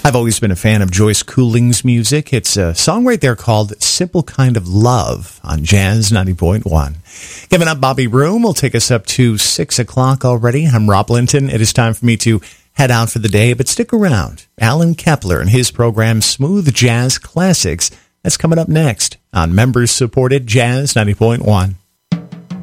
I've always been a fan of Joyce Cooling's music. It's a song right there called Simple Kind of Love on Jazz 90.1. Giving up Bobby Broom will take us up to 6 o'clock already. I'm Rob Linton. It is time for me to head out for the day, but stick around. Alan Kepler and his program Smooth Jazz Classics. That's coming up next on members-supported Jazz 90.1.